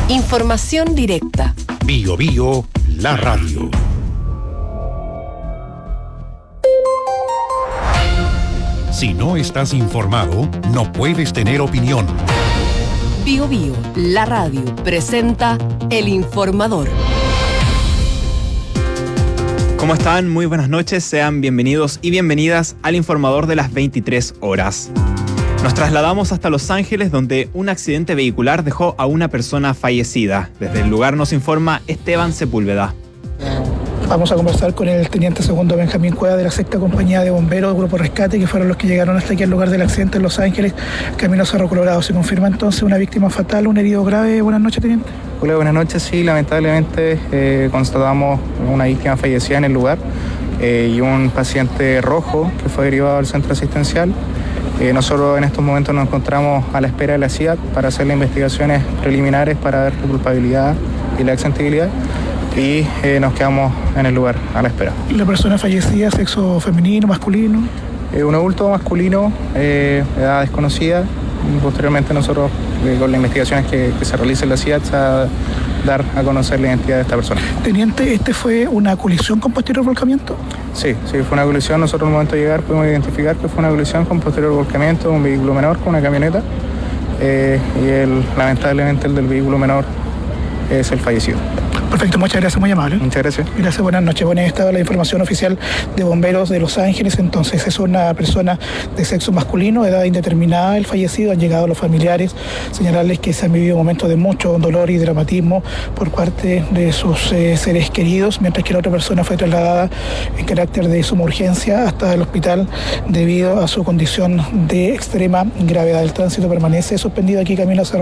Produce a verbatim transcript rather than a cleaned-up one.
Información directa. Bio Bio, la radio. Si no estás informado, no puedes tener opinión. Bio Bio, la radio, presenta El Informador. ¿Cómo están? Muy buenas noches, sean bienvenidos y bienvenidas al Informador de las veintitrés horas. Nos trasladamos hasta Los Ángeles, donde un accidente vehicular dejó a una persona fallecida. Desde el lugar nos informa Esteban Sepúlveda. Vamos a conversar con el teniente segundo Benjamín Cueva de la sexta compañía de bomberos, Grupo Rescate, que fueron los que llegaron hasta aquí al lugar del accidente en Los Ángeles, camino a Cerro Colorado. ¿Se confirma entonces una víctima fatal, un herido grave? Buenas noches, teniente. Hola, buenas noches. Sí, lamentablemente eh, constatamos una víctima fallecida en el lugar eh, y un paciente rojo que fue derivado al centro asistencial. Eh, nosotros en estos momentos nos encontramos a la espera de la C I A T para hacer las investigaciones preliminares para ver la culpabilidad y la accesibilidad. Y eh, nos quedamos en el lugar a la espera. ¿La persona fallecida, sexo femenino, masculino? Eh, un adulto masculino, eh, edad desconocida. Y posteriormente nosotros, eh, con las investigaciones que, que se realicen en la C I A T, se va a dar a conocer la identidad de esta persona. Teniente, ¿este fue una colisión con posterior volcamiento? Sí, sí, fue una colisión. Nosotros al momento de llegar pudimos identificar que fue una colisión con posterior volcamiento de un vehículo menor con una camioneta. Eh, y el, lamentablemente el del vehículo menor es el fallecido. Perfecto, muchas gracias, muy amable. Muchas gracias. Gracias, buenas noches. Bueno, esta es la información oficial de bomberos de Los Ángeles. Entonces, es una persona de sexo masculino, edad indeterminada, el fallecido. Han llegado los familiares, señalarles que se han vivido momentos de mucho dolor y dramatismo por parte de sus eh, seres queridos, mientras que la otra persona fue trasladada en carácter de suma urgencia hasta el hospital debido a su condición de extrema gravedad. El tránsito permanece suspendido aquí camino a Cerro